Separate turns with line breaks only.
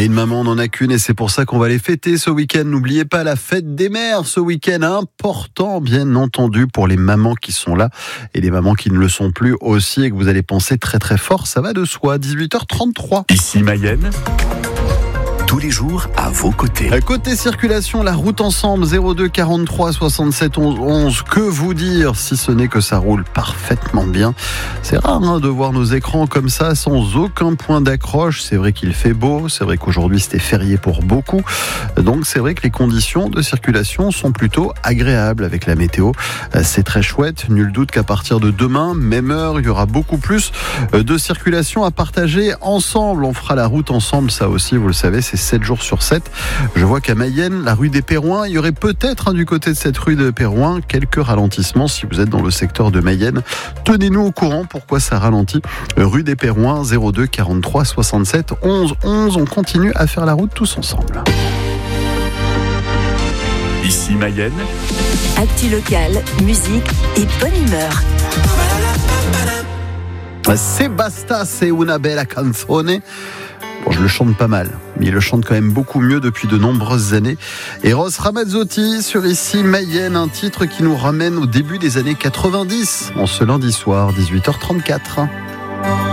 Et une maman, on n'en a qu'une et c'est pour ça qu'on va les fêter ce week-end. N'oubliez pas la fête des mères ce week-end, important bien entendu pour les mamans qui sont là et les mamans qui ne le sont plus aussi et que vous allez penser très très fort, ça va de soi. 18h33.
Ici Mayenne, tous les jours à vos côtés.
Côté circulation, la route ensemble 02 43 67 11 11. Que vous dire si ce n'est que ça roule parfaitement bien. C'est rare de voir nos écrans comme ça sans aucun point d'accroche. C'est vrai qu'il fait beau, c'est vrai qu'aujourd'hui c'était férié pour beaucoup. Donc c'est vrai que les conditions de circulation sont plutôt agréables avec la météo. C'est très chouette. Nul doute qu'à partir de demain, même heure, il y aura beaucoup plus de circulation à partager ensemble. On fera la route ensemble, ça aussi, vous le savez, c'est 7 jours sur 7. Je vois qu'à Mayenne, la rue des Pérouins, il y aurait peut-être du côté de cette rue des Pérouins quelques ralentissements si vous êtes dans le secteur de Mayenne. Tenez-nous au courant pourquoi ça ralentit. Rue des Pérouins, 02 43 67 11 11. On continue à faire la route tous ensemble.
Ici Mayenne,
Actu locale, musique et bonne humeur.
C'est basta, c'est una bella canzone. Bon, je le chante pas mal, mais il le chante quand même beaucoup mieux depuis de nombreuses années. Eros Ramazzotti sur Ici Mayenne, un titre qui nous ramène au début des années 90, en ce lundi soir, 18h34.